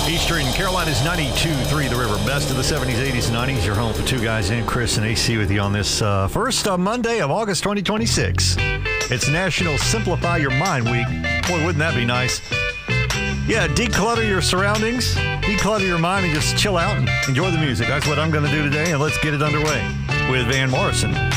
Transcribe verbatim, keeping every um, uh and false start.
Eastern Carolina's ninety-two point three The River. Best of the seventies, eighties, and nineties. Your home for two guys named Chris and A C with you on this uh, first uh, Monday of August twenty twenty-six. It's National Simplify Your Mind Week. Boy, wouldn't that be nice? Yeah, declutter your surroundings, declutter your mind, and just chill out and enjoy the music. That's what I'm going to do today, and let's get it underway with Van Morrison.